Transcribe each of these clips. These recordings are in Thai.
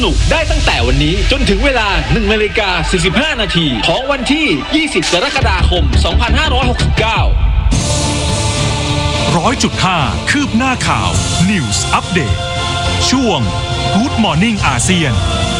สนุกได้ตั้งแต่วันนี้จนถึงเวลา 1:45 นาทีของวันที่ 20 กรกฎาคม 2569 100.5 คืบหน้าข่าว News Update ช่วง Good Morning อาเซียน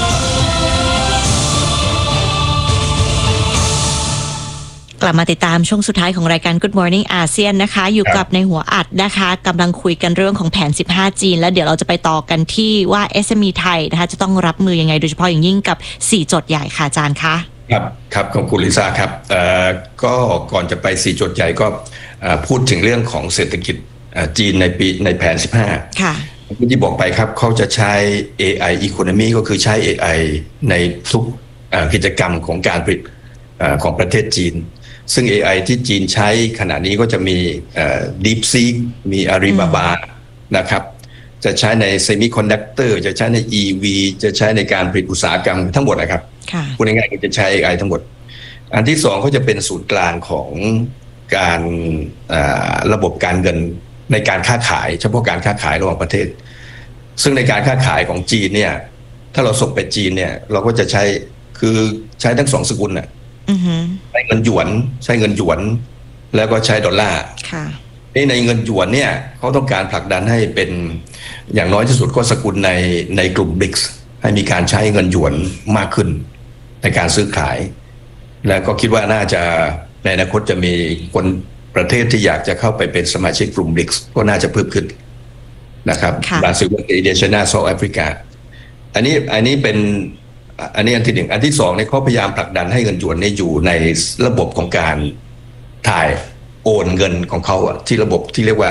กลับมาติดตามช่วงสุดท้ายของรายการ Good Morning อาเซียนนะคะอยู่กับในหัวอัดนะคะกำลังคุยกันเรื่องของแผน 15 จีนแล้วเดี๋ยวเราจะไปต่อกันที่ว่า SME ไทยนะคะจะต้องรับมือยังไงโดยเฉพาะอย่างยิ่งกับ4โจทย์ใหญ่ค่ะอาจารย์คะครับขอบคุณลิซ่าครับก็ก่อนจะไป4โจทย์ใหญ่ก็พูดถึงเรื่องของเศรษฐกิจจีนในแผน 15ค่ะที่บอกไปครับเขาจะใช้ AI Economy ก็คือใช้ AI ในทุกกิจกรรมของการผลิตของประเทศจีนซึ่ง AI ที่จีนใช้ขณะนี้ก็จะมี DeepSeek มี Alibaba นะครับจะใช้ใน Semiconductor จะใช้ใน EV จะใช้ในการผลิตอุตสาหกรรมทั้งหมดนะครับพูดง่ายๆก็จะใช้ AI ทั้งหมดอันที่สองเขาจะเป็นศูนย์กลางของการระบบการเงินในการค้าขายเฉพาะการค้าขายระหว่างประเทศซึ่งในการค้าขายของจีนเนี่ยถ้าเราส่งไปจีนเนี่ยเราก็จะใช้คือใช้ทั้งสองสกุลน่ะใช้เงินหยวนแล้วก็ใช้ดอลลาร์ในเงินหยวนเนี่ยเขาต้องการผลักดันให้เป็นอย่างน้อยที่สุดก็สกุลในกลุ่ม BRICS ให้มีการใช้เงินหยวนมากขึ้นในการซื้อขายแล้วก็คิดว่าน่าจะในอนาคตจะมีคนประเทศที่อยากจะเข้าไปเป็นสมาชิกกลุ่ม BRICS ก็น่าจะเพิ่มขึ้นนะครับบราซิลอินโดนีเซียเซาท์แอฟริกาอันนี้เป็นอันที่หนึ่งอันที่สองเนี่ยเขาพยายามผลักดันให้เงินหยวนเนี่ยอยู่ในระบบของการถ่ายโอนเงินของเขาอะที่ระบบที่เรียกว่า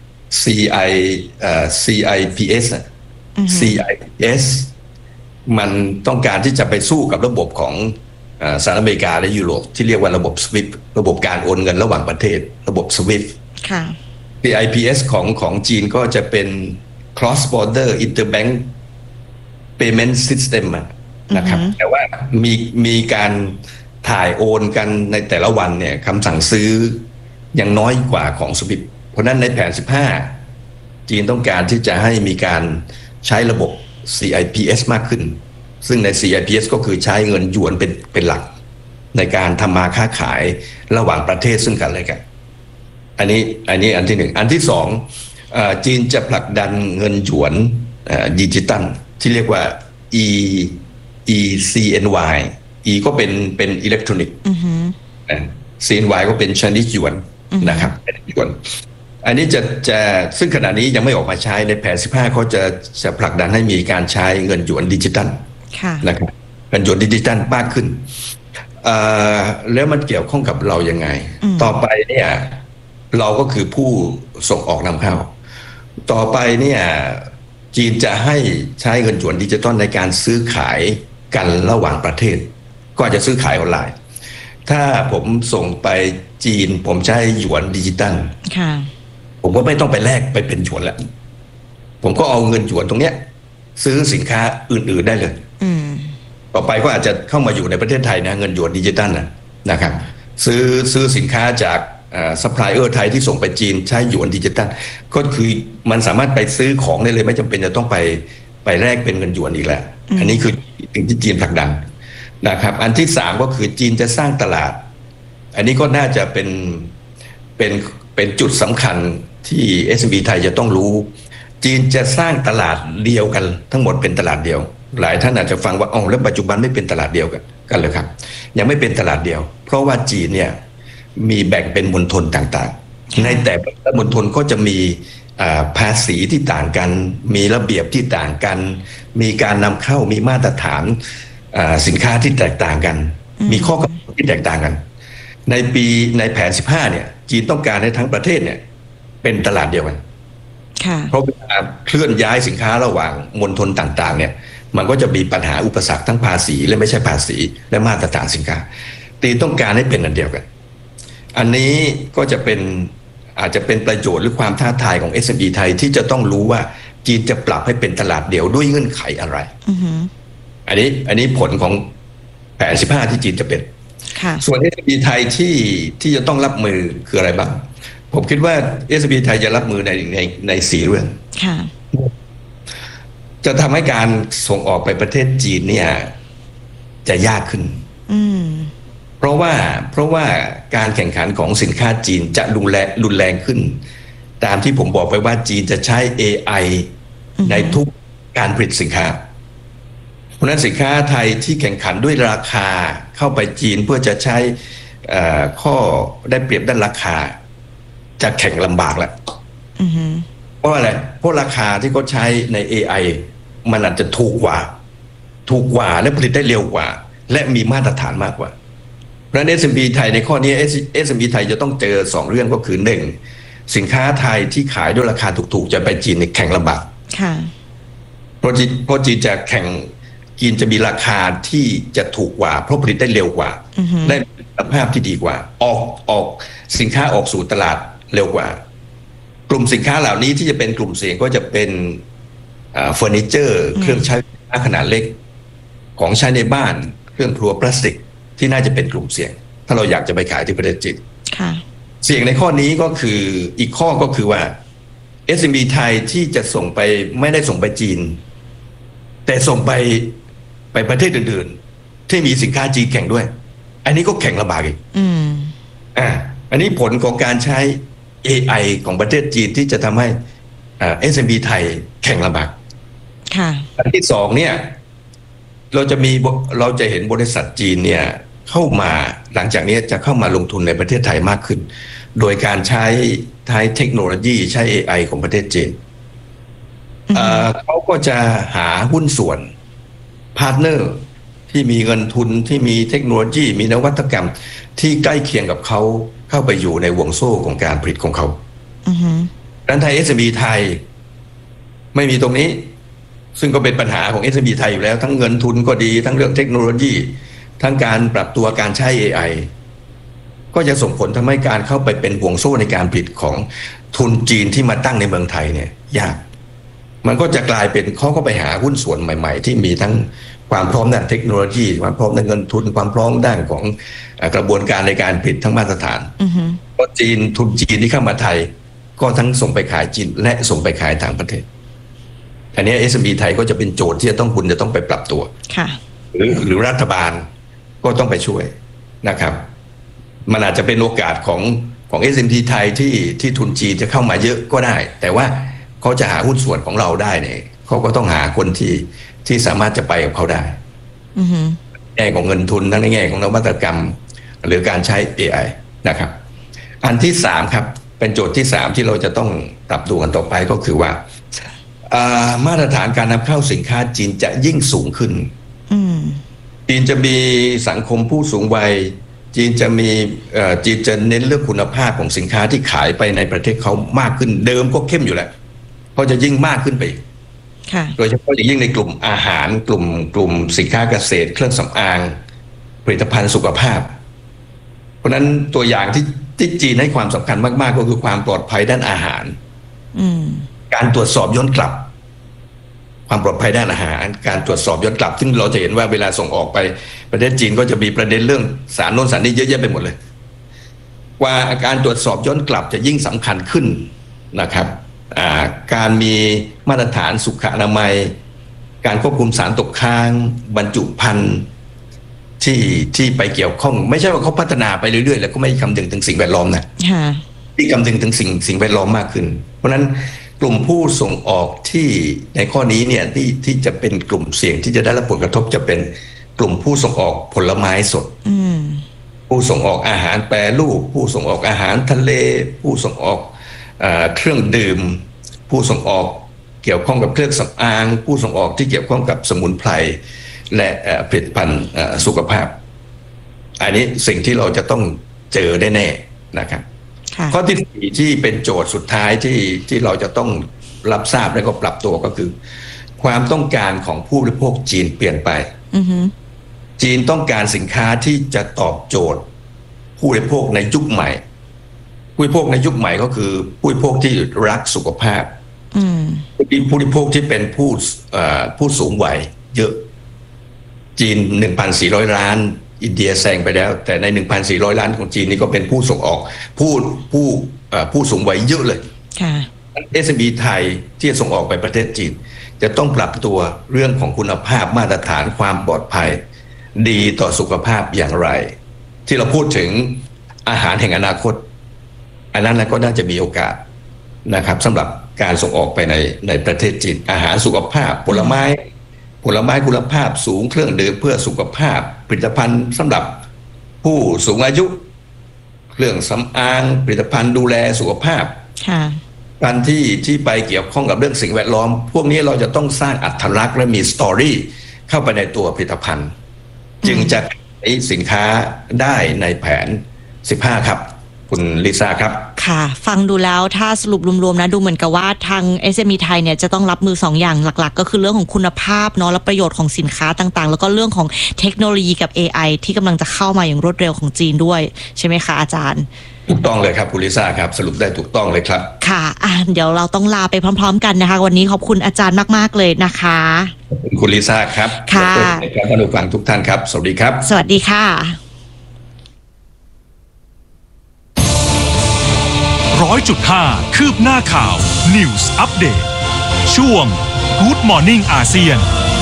CIPS CIPS มันต้องการที่จะไปสู้กับระบบของสหรัฐอเมริกาและยุโรปที่เรียกว่าระบบ SWIFT ระบบการโอนเงินระหว่างประเทศระบบ SWIFT CIPS ของจีนก็จะเป็น Cross Border Interbank Payment System นะครับแต่ว่ามีการถ่ายโอนกันในแต่ละวันเนี่ยคำสั่งซื้อยังน้อยกว่าของสวิฟต์เพราะนั้นในแผน 15 จีนต้องการที่จะให้มีการใช้ระบบ CIPS มากขึ้นซึ่งใน CIPS ก็คือใช้เงินหยวนเป็นหลักในการทำมาค้าขายระหว่างประเทศซึ่งกันและกันอันนี้อันที่หนึ่งอันที่สองจีนจะผลักดันเงินหยวนดิจิตัลที่เรียกว่า ECNY E ก็เป็นอิเล็กทรอนิกส์CNY ก็เป็น Chinese หยวนนะครับเป็นหยวนอันนี้จะซึ่งขณะนี้ยังไม่ออกมาใช้ในแผน 15เขาจะผลักดันให้มีการใช้เงินหยวนดิจิตัลนะครับเงินหยวนดิจิตัลมากขึ้นแล้วมันเกี่ยวข้องกับเรายังไงต่อไปเนี่ยเราก็คือผู้ส่งออกนำเข้าต่อไปเนี่ยจีนจะให้ใช้เงินหยวนดิจิทัลในการซื้อขายกันระหว่างประเทศก็อาจจะซื้อขายออนไลน์ถ้าผมส่งไปจีนผมใช้หยวนดิจิตัลผมก็ไม่ต้องไปแลกไปเป็นหยวนแล้วผมก็เอาเงินหยวนตรงเนี้ยซื้อสินค้าอื่นๆได้เลยต่อไปก็อาจจะเข้ามาอยู่ในประเทศไทยนะเงินหยวนดิจิตัลนะครับซื้อสินค้าจากซัพพลายเออร์ไทยที่ส่งไปจีนใช้หยวนดิจิตัลก็คือมันสามารถไปซื้อของได้เลยไม่จำเป็นจะต้องไปแลกเป็นเงินหยวนอีกแล้วอันนี้คือสิ่งที่จีนผลักดันนะครับอันที่สามก็คือจีนจะสร้างตลาดอันนี้ก็น่าจะเป็นจุดสำคัญที่ SME ไทยจะต้องรู้จีนจะสร้างตลาดเดียวกันทั้งหมดเป็นตลาดเดียวหลายท่านอาจจะฟังว่าแล้วปัจจุบันไม่เป็นตลาดเดียวกันเลยครับยังไม่เป็นตลาดเดียวเพราะว่าจีนเนี่ยมีแบ่งเป็นมณฑลต่างๆในแต่ละมณฑลก็จะมีภาษีที่ต่างกันมีระเบียบที่ต่างกันมีการนำเข้ามีมาตรฐานสินค้าที่แตกต่างกันมีข้อกำหนดที่แตกต่างกันในแผน 15เนี่ยจีนต้องการให้ทั้งประเทศเนี่ยเป็นตลาดเดียวกันเพราะเวลาเคลื่อนย้ายสินค้าระหว่างมณฑลต่างๆเนี่ยมันก็จะมีปัญหาอุปสรรคทั้งภาษีและไม่ใช่ภาษีและมาตรฐานสินค้าจีนต้องการให้เป็นอันเดียวกันอันนี้ก็อาจจะเป็นประโยชน์หรือความท้าทายของ SME ไทยที่จะต้องรู้ว่าจีนจะปรับให้เป็นตลาดเดียวด้วยเงื่อนไขอะไรอันนี้ผลของแผน 15ที่จีนจะเป็นส่วน SME ไทยที่จะต้องรับมือคืออะไรบ้างผมคิดว่า SME ไทยจะรับมือใน4เรื่องจะทำให้การส่งออกไปประเทศจีนเนี่ยจะยากขึ้นเพราะว่าการแข่งขันของสินค้าจีนจะรุนแรงขึ้นตามที่ผมบอกไปว่าจีนจะใช้ AI ในทุกการผลิตสินค้าเพราะฉะนั้นสินค้าไทยที่แข่งขันด้วยราคาเข้าไปจีนเพื่อจะใช้ข้อได้เปรียบด้านราคาจะแข่งลำบากแล้วเพราะอะไรเพราะราคาที่เขาใช้ใน AI มันอาจจะถูกกว่าและผลิตได้เร็วกว่าและมีมาตรฐานมากกว่าเพราะฉะนั้น SME ไทยในข้อนี้ SME ไทยจะต้องเจอ2เรื่องก็คือ1สินค้าไทยที่ขายด้วยราคาถูกๆจะไปจีนแข่งลำบากเพราะจีนจะแข่งจีนจะมีราคาที่จะถูกกว่าเพราะผลิตได้เร็วกว่าได้คุณภาพที่ดีกว่าออกสินค้าออกสู่ตลาดเร็วกว่ากลุ่มสินค้าเหล่านี้ที่จะเป็นกลุ่มเสี่ยงก็จะเป็นเฟอร์นิเจอร์เครื่องใช้ขนาดเล็กของใช้ในบ้านเครื่องครัวพลาสติกที่น่าจะเป็นกลุ่มเสี่ยงถ้าเราอยากจะไปขายที่ประเทศจีนเสี่ยงในข้อนี้ก็คืออีกข้อก็คือว่า SME ไทยที่จะส่งไปไม่ได้ส่งไปจีนแต่ส่งไปประเทศอื่นๆที่มีสินค้าจีนแข่งด้วยอันนี้ก็แข่งลำบากอีกอันนี้ผลของการใช้ AI ของประเทศจีนที่จะทำให้SME ไทยแข่งลำบากอันที่สองเนี่ยเราจะเห็นบริษัทจีนเนี่ยเข้ามาหลังจากนี้จะเข้ามาลงทุนในประเทศไทยมากขึ้นโดยการใช้เทคโนโลยีใช้ AI ของประเทศจีนเขาก็จะหาหุ้นส่วนพาร์ทเนอร์ที่มีเงินทุนที่มีเทคโนโลยีมีนวัตกรรมที่ใกล้เคียงกับเขาเข้าไปอยู่ในวงโซ่ของการผลิตของเขาดังนั้นSME ไทยไม่มีตรงนี้ซึ่งก็เป็นปัญหาของ SME ไทยอยู่แล้วทั้งเงินทุนก็ดีทั้งเรื่องเทคโนโลยีทั้งการปรับตัวการใช้ AI ก็จะส่งผลทำให้การเข้าไปเป็นห่วงโซ่ในการผลิตของทุนจีนที่มาตั้งในเมืองไทยเนี่ยยากมันก็จะกลายเป็นเขาก็ไปหาหุ้นส่วนใหม่ๆที่มีทั้งความพร้อมด้านเทคโนโลยีความพร้อมด้านเงินทุนความพร้อมด้านของกระบวนการในการผลิตทั้งมาตรฐานเพราะทุนจีนที่เข้ามาไทยก็ทั้งส่งไปขายจีนและส่งไปขายต่างประเทศอันนี้ SME ไทยก็จะเป็นโจทย์ที่คุณจะต้องไปปรับตัวหรือรัฐบาลก็ต้องไปช่วยนะครับมันอาจจะเป็นโอกาสของ SME ไทยที่ทุนจีนจะเข้ามาเยอะก็ได้แต่ว่าเขาจะหาหุ้นส่วนของเราได้เนี่ยเขาก็ต้องหาคนที่สามารถจะไปกับเขาได้แง่ของเงินทุนทั้งในแง่ของนวัตกรรมหรือการใช้ AI นะครับอันที่3ครับเป็นโจทย์ที่3ที่เราจะต้องปรับตัวกันต่อไปก็คือว่ามาตรฐานการนำเข้าสินค้าจีนจะยิ่งสูงขึ้นจีนจะมีสังคมผู้สูงวัยจีนจะเน้นเรื่องคุณภาพของสินค้าที่ขายไปในประเทศเขามากขึ้นเดิมก็เข้มอยู่แล้วก็จะยิ่งมากขึ้นไปโดยเฉพาะอย่างยิ่งในกลุ่มอาหารกลุ่มสินค้าเกษตรเครื่องสำอางผลิตภัณฑ์สุขภาพเพราะนั้นตัวอย่างที่จีนให้ความสำคัญมากๆก็คือความปลอดภัยด้านอาหารการตรวจสอบย้อนกลับความปลอดภัยด้านอาหารการตรวจสอบย้อนกลับซึ่งเราจะเห็นว่าเวลาส่งออกไปประเทศจีนก็จะมีประเด็นเรื่องสารโน้นสารนี้เยอะแยะไปหมดเลยว่าการตรวจสอบย้อนกลับจะยิ่งสำคัญขึ้นนะครับการมีมาตรฐานสุขอนามัยการควบคุมสารตกค้างบรรจุภัณฑ์ที่ไปเกี่ยวข้องไม่ใช่ว่าเขาพัฒนาไปเรื่อยๆแล้วก็ไม่คำนึงถึงสิ่งแวดล้อมนะที่คำนึงถึงสิ่งแวดล้อมมากขึ้นเพราะฉะนั้นกลุ่มผู้ส่งออกที่ในข้อนี้เนี่ยที่จะเป็นกลุ่มเสี่ยงที่จะได้รับผลกระทบจะเป็นกลุ่มผู้ส่งออกผลไม้สดผู้ส่งออกอาหารแปรรูปผู้ส่งออกอาหารทะเลผู้ส่งออกเครื่องดื่มผู้ส่งออกเกี่ยวข้องกับเครื่องสำอางผู้ส่งออกที่เกี่ยวข้องกับสมุนไพรและผลิตภัณฑ์สุขภาพอันนี้สิ่งที่เราจะต้องเจอได้แน่นะครับข้อที่4ที่เป็นโจทย์สุดท้ายที่เราจะต้องรับทราบและก็ปรับตัวก็คือความต้องการของผู้บริโภคจีนเปลี่ยนไปจีนต้องการสินค้าที่จะตอบโจทย์ผู้บริโภคในยุคใหม่ผู้บริโภคในยุคใหม่ก็คือผู้บริโภคที่รักสุขภาพผู้บริโภคที่เป็นผู้สูงวัยเยอะจีน 1,400 ล้านอินเดียแซงไปแล้วแต่ใน 1,400 ล้านของจีนนี่ก็เป็นผู้ส่งออกผู้สูงวัยเยอะเลยSME ไทยที่จะส่งออกไปประเทศจีนจะต้องปรับตัวเรื่องของคุณภาพมาตรฐานความปลอดภัยดีต่อสุขภาพอย่างไรที่เราพูดถึงอาหารแห่งอนาคตอันนั้นก็น่าจะมีโอกาสนะครับสำหรับการส่งออกไปในประเทศจีนอาหารสุขภาพผลไม้คุณภาพสูงเครื่องดื่มเพื่อสุขภาพผลิตภัณฑ์สำหรับผู้สูงอายุเครื่องสำอางผลิตภัณฑ์ดูแลสุขภาพการที่ไปเกี่ยวข้องกับเรื่องสิ่งแวดล้อมพวกนี้เราจะต้องสร้างอรรถลักษณ์และมีสตอรี่เข้าไปในตัวผลิตภัณฑ์จึงจะขายสินค้าได้ในแผน15ครับคุณลิซ่าครับค่ะฟังดูแล้วถ้าสรุปรวมๆนะดูเหมือนกับว่าทาง SME ไทยเนี่ยจะต้องรับมือ2อย่างหลักๆก็คือเรื่องของคุณภาพเนาะและประโยชน์ของสินค้าต่างๆแล้วก็เรื่องของเทคโนโลยีกับ AI ที่กำลังจะเข้ามาอย่างรวดเร็วของจีนด้วยใช่ไหมคะอาจารย์ถูกต้องเลยครับคุณลิซ่าครับสรุปได้ถูกต้องเลยครับค่ะเดี๋ยวเราต้องลาไปพร้อมๆกันนะคะวันนี้ขอบคุณอาจารย์มากๆเลยนะคะขอบคุณคุณลิซ่าครับค่ะในการท่านผู้ฟังทุกท่านครับสวัสดีครับสวัสดีค่ะ 100.5 คืบหน้าข่าว News Update ช่วง Good Morning อาเซียน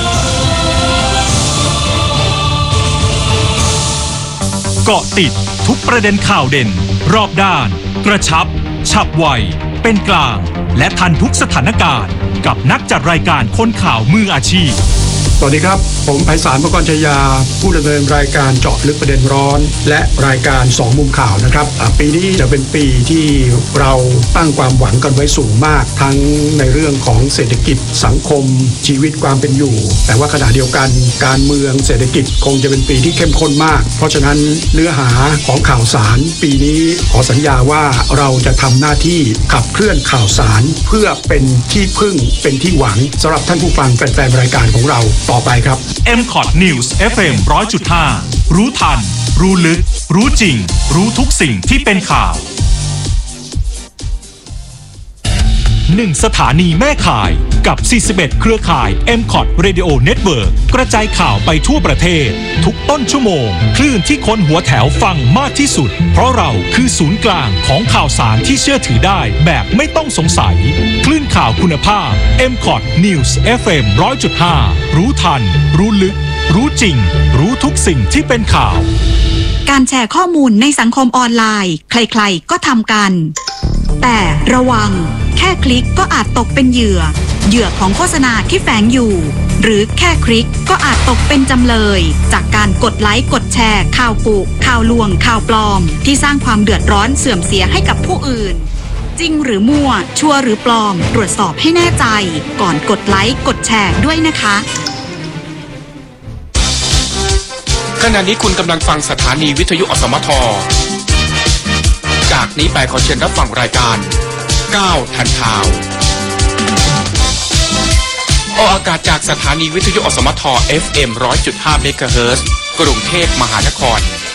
เกาะติดทุกประเด็นข่าวเด่นรอบด้านกระชับฉับไวเป็นกลางและทันทุกสถานการณ์กับนักจัดรายการคนข่าวมืออาชีพสวัสดีครับผมไพศาล มกรชยาผู้ดำเนินรายการเจาะลึกประเด็นร้อนและรายการ2มุมข่าวนะครับปีนี้จะเป็นปีที่เราตั้งความหวังกันไว้สูงมากทั้งในเรื่องของเศรษฐกิจสังคมชีวิตความเป็นอยู่แต่ว่าขณะเดียวกันการเมืองเศรษฐกิจคงจะเป็นปีที่เข้มข้นมากเพราะฉะนั้นเนื้อหาของข่าวสารปีนี้ขอสัญญาว่าเราจะทำหน้าที่ขับเคลื่อนข่าวสารเพื่อเป็นที่พึ่งเป็นที่หวังสำหรับท่านผู้ฟังแฟนๆรายการของเราต่อไปครับ MCOT News FM 100.5 รู้ทันรู้ลึกรู้จริงรู้ทุกสิ่งที่เป็นข่าว1สถานีแม่ข่ายกับ41เครือข่าย MCOT Radio Network กระจายข่าวไปทั่วประเทศทุกต้นชั่วโมงคลื่นที่คนหัวแถวฟังมากที่สุดเพราะเราคือศูนย์กลางของข่าวสารที่เชื่อถือได้แบบไม่ต้องสงสัยคลื่นข่าวคุณภาพ MCOT News FM 100.5 รู้ทันรู้ลึกรู้จริงรู้ทุกสิ่งที่เป็นข่าวการแชร์ข้อมูลในสังคมออนไลน์ใครๆก็ทำกันแต่ระวังแค่คลิกก็อาจตกเป็นเหยื่อของโฆษณาที่แฝงอยู่หรือแค่คลิกก็อาจตกเป็นจำเลยจากการกดไลค์กดแชร์ข่าวกุข่าวลวงข่าวปลอมที่สร้างความเดือดร้อนเสื่อมเสียให้กับผู้อื่นจริงหรือมั่วชัวร์หรือปลอมตรวจสอบให้แน่ใจก่อนกดไลค์กดแชร์ด้วยนะคะขณะนี้คุณกำลังฟังสถานีวิทยุอสมทจากนี้ไปขอเชิญรับฟังรายการ9ทันข่าวออกอากาศจากสถานีวิทยุอสมท FM 100.5 เมกะเฮิรตซ์กรุงเทพมหานคร